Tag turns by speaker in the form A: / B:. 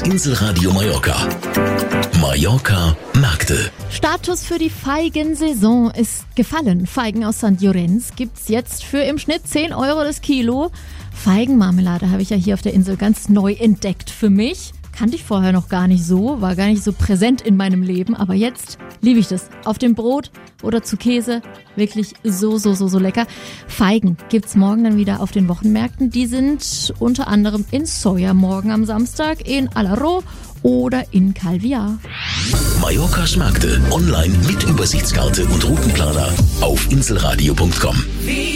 A: Inselradio Mallorca. Mallorca Märkte.
B: Status für die Feigensaison ist gefallen. Feigen aus St. Jorenz gibt's jetzt für im Schnitt 10 Euro das Kilo. Feigenmarmelade habe ich ja hier auf der Insel ganz neu entdeckt für mich. Kannte ich vorher noch gar nicht so, war gar nicht so präsent in meinem Leben, aber jetzt liebe ich das. Auf dem Brot oder zu Käse, wirklich so lecker. Feigen gibt's morgen dann wieder auf den Wochenmärkten. Die sind unter anderem in Soja morgen am Samstag, in Alaró oder in Calviar.
A: Mallorcas Märkte online mit Übersichtskarte und Routenplaner auf inselradio.com.